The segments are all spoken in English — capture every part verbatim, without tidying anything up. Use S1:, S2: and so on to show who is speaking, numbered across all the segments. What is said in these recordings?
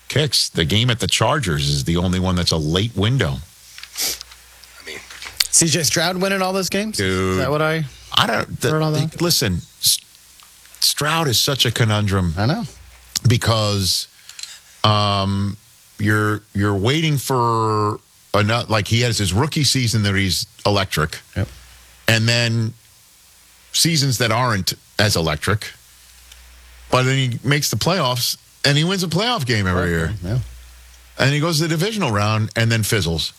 S1: kicks. The game at the Chargers is the only one that's a late window.
S2: I mean,
S3: C J Stroud winning all those games?
S1: Dude.
S3: Is that what I
S1: I don't. The,
S3: heard on
S1: the-
S3: that?
S1: listen, S- Stroud is such a conundrum
S3: I know.
S1: because um, you're you're waiting for another. Like he has his rookie season that he's electric,
S3: Yep.
S1: and then seasons that aren't as electric. But then he makes the playoffs and he wins a playoff game every year,
S3: Yeah.
S1: and he goes to the divisional round and then fizzles.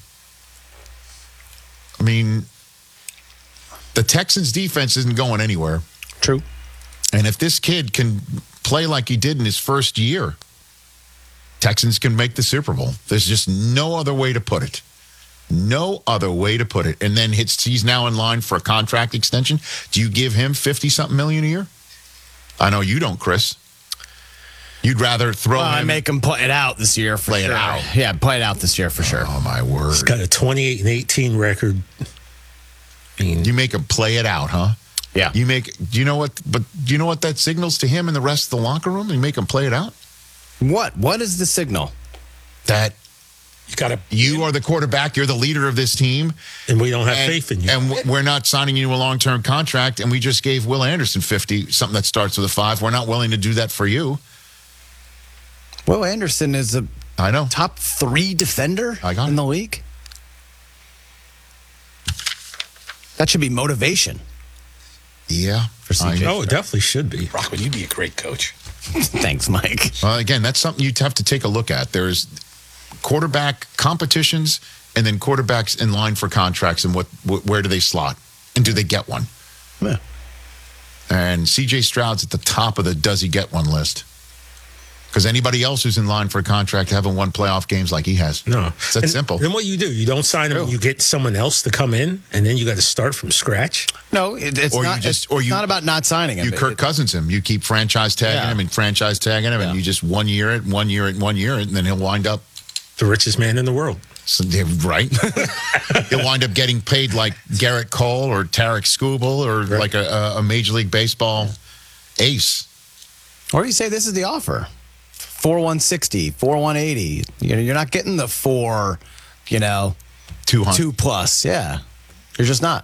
S1: I mean, the Texans' defense isn't going anywhere.
S3: True.
S1: And if this kid can play like he did in his first year, Texans can make the Super Bowl. There's just no other way to put it. No other way to put it. And then hits, he's now in line for a contract extension. Do you give him fifty-something million a year? I know you don't, Chris. You'd rather throw
S3: Well, I
S1: him.
S3: make him play it out this year for
S1: Play it
S3: sure.
S1: out.
S3: Yeah, play it out this year for sure.
S1: Oh, my word.
S2: he's got a twenty-eight and eighteen record. I mean,
S1: You make him play it out, huh?
S3: Yeah.
S1: You make, do you know what, but do you know what that signals to him and the rest of the locker room? You make him play it out?
S3: What? What is the signal?
S1: That
S2: you got to,
S1: you are the quarterback, you're the leader of this team.
S2: and we don't have
S1: And,
S2: faith in you.
S1: and w- we're not signing you to a long-term contract, and we just gave Will Anderson fifty, something that starts with a five. We're not willing to do that for you.
S3: Will Anderson is a
S1: I know.
S3: top three defender
S1: I got
S3: in
S1: it.
S3: the league. That should be motivation
S1: Yeah.
S3: for C J.
S1: I-
S2: Oh, it definitely should be.
S4: Rockman, you'd be a great coach.
S3: Thanks, Mike.
S1: Well, again, that's something you have to take a look at. There's quarterback competitions and then quarterbacks in line for contracts, and what wh- where do they slot? And do they get one?
S3: Yeah.
S1: And C J Stroud's at the top of the does he get one list. Because anybody else who's in line for a contract haven't won playoff games like he has.
S2: No.
S1: It's that
S2: and,
S1: simple.
S2: Then what you do, you don't sign him, you get someone else to come in, and then you got to start from scratch.
S3: No, it, it's
S1: Or you
S3: not.
S1: just-
S3: it's
S1: or you-
S3: not about not signing him.
S1: You Kirk
S3: It-
S1: Cousins him. You keep franchise tagging
S3: Yeah.
S1: him and franchise tagging him,
S3: Yeah.
S1: and you just one year it, one year it, one year it, and then he'll wind up,
S2: The richest man in the world.
S1: so, yeah, right? He'll wind up getting paid like Garrett Cole or Tarek Skubal or
S2: Right.
S1: like a, a Major League Baseball ace.
S3: Or you say this is the offer. four one sixty, four one eighty. You know, you're not getting the four, you know,
S1: two hundred.
S3: two plus. Yeah. You're just not.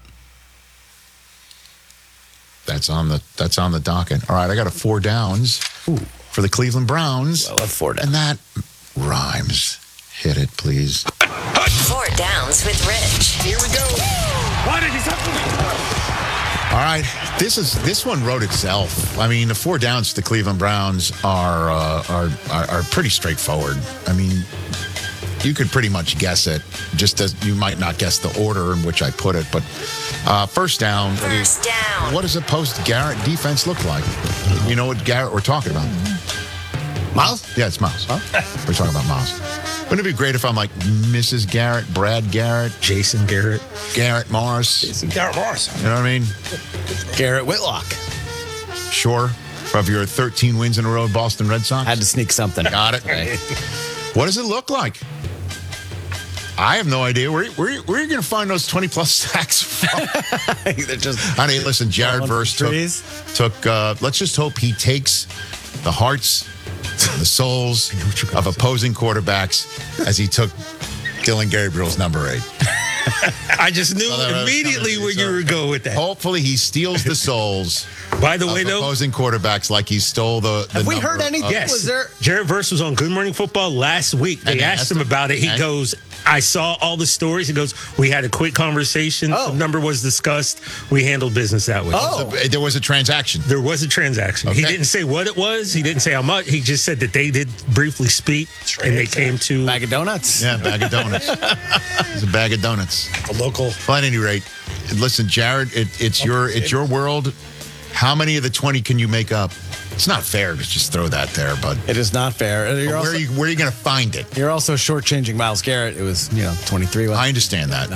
S1: That's on the that's on the docket. All right, I got a four downs for the Cleveland Browns,
S3: I love four downs.
S1: and that rhymes. Hit it, please.
S5: Four Downs with Rich.
S4: Here we go. Why did he stop
S1: All right, this is this one wrote itself. I mean, the four downs to the Cleveland Browns are uh, are, are are pretty straightforward. I mean, you could pretty much guess it. Just as you might not guess the order in which I put it, but uh, first down.
S5: First down.
S1: What does a post Garrett defense look like? You know what Garrett we're talking about?
S3: Miles?
S1: Yeah, it's Miles. We're talking about Miles. Wouldn't it be great if I'm like Missus Garrett, Brad Garrett,
S2: Jason Garrett.
S1: Garrett Morris?
S4: Garrett Morris.
S1: You know what I mean?
S3: Garrett Whitlock.
S1: Sure. Of your thirteen wins in a row, Boston Red Sox.
S3: Had to sneak something.
S1: Got it. What does it look like? I have no idea. Where, where, where are you going to find those twenty plus sacks from?
S3: They're just
S1: I mean, listen, Jared
S3: Falling from
S1: Verse took,
S3: trees.
S1: took uh, let's just hope he takes the hearts, the souls
S2: know what you're gonna
S1: of
S2: say.
S1: opposing quarterbacks as he took Dylan Gabriel's number eight.
S2: I just knew
S1: Oh, that was
S2: immediately
S1: coming,
S2: where you
S1: so-
S2: were going with that.
S1: Hopefully he steals the souls
S2: By the
S1: of
S2: way, though,
S1: opposing quarterbacks like he stole the, the
S3: Have we
S1: number
S3: heard anything?
S1: of-
S2: yes.
S3: Was there-
S2: Jared Verse was on Good Morning Football last week. They
S1: And they
S2: asked
S1: asked
S2: him
S1: him,
S2: about it. He
S1: and-
S2: goes, I saw all the stories. He goes, we had a quick conversation.
S3: Oh.
S2: The number was discussed. We handled business that way.
S3: Oh.
S1: There was a transaction.
S2: There was a transaction. He
S1: Okay.
S2: didn't say what it was. He didn't say how much. He just said that they did briefly speak, and they came to
S3: bag of donuts.
S1: Yeah, bag of donuts. It's a bag of donuts.
S4: A local.
S1: Well, at any rate, listen, Jared, it, it's your it's your world. How many of the twenty can you make up? It's not fair to just throw that there, but
S3: It is not fair. You're
S1: where
S3: also,
S1: are you where are you going to find it?
S3: you're also shortchanging Miles Garrett. It was, you know, twenty-three.
S1: I understand that.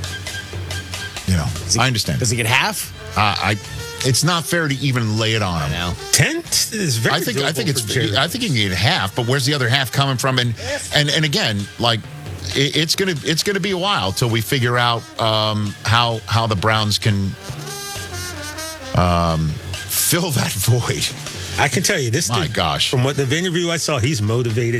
S1: You know, I understand.
S3: Does he get half?
S1: Uh, I. It's not fair to even lay it on him.
S3: No.
S2: ten is very
S1: I think I think
S2: doable
S1: it's
S2: for Jared.
S1: I think you can get half, but where's the other half coming from? And and and again, like it, it's gonna it's gonna be a while till we figure out um, how how the Browns can um, fill that void.
S2: I can tell you this.
S1: My
S2: dude,
S1: gosh.
S2: From what the interview I saw, he's motivated.